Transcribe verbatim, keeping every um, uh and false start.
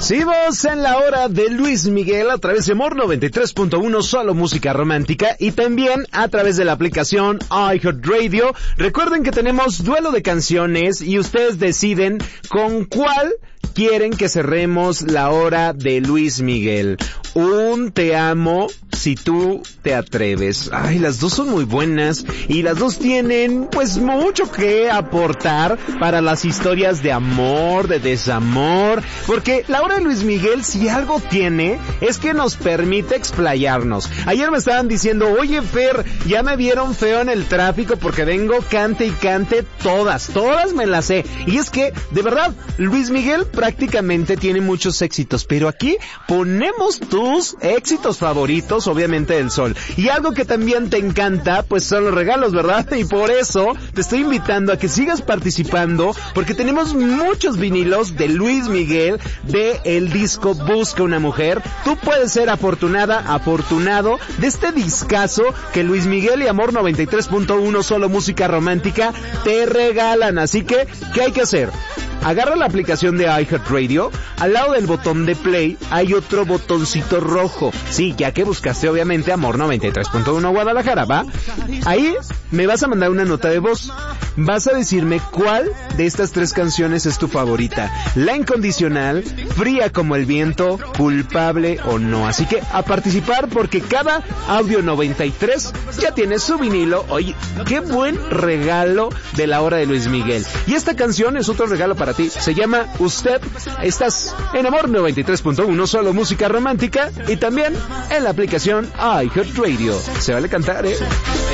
Seguimos en la hora de Luis Miguel a través de Amor noventa y tres punto uno, solo música romántica, y también a través de la aplicación iHeartRadio. Recuerden que tenemos duelo de canciones y ustedes deciden con cuál quieren que cerremos la hora de Luis Miguel. Un te amo si tú te atreves. Ay, las dos son muy buenas y las dos tienen pues mucho que aportar para las historias de amor, de desamor, porque la hora de Luis Miguel, si algo tiene, es que nos permite explayarnos. Ayer me estaban diciendo, oye Fer, ya me vieron feo en el tráfico porque vengo cante y cante todas, todas me las sé. Y es que, de verdad, Luis Miguel prácticamente tiene muchos éxitos, pero aquí ponemos tus éxitos favoritos, obviamente del sol. Y algo que también te encanta, pues son los regalos, ¿verdad? Y por eso te estoy invitando a que sigas participando, porque tenemos muchos vinilos de Luis Miguel, de el disco Busca una Mujer. Tú puedes ser afortunada, afortunado de este discazo que Luis Miguel y Amor noventa y tres punto uno, solo música romántica, te regalan. Así que, ¿qué hay que hacer? Agarra la aplicación de iHeartRadio, al lado del botón de play hay otro botoncito rojo. Sí, ya que buscaste obviamente Amor noventa y tres punto uno Guadalajara, ¿va? Ahí me vas a mandar una nota de voz. Vas a decirme cuál de estas tres canciones es tu favorita. La Incondicional, Fría como el viento, Culpable o no. Así que a participar, porque cada audio noventa y tres ya tiene su vinilo. Oye, qué buen regalo de la hora de Luis Miguel. Y esta canción es otro regalo para ti. Se llama Usted. Estás en Amor noventa y tres punto uno, solo música romántica, y también en la aplicación iHeartRadio. Se vale cantar, ¿eh?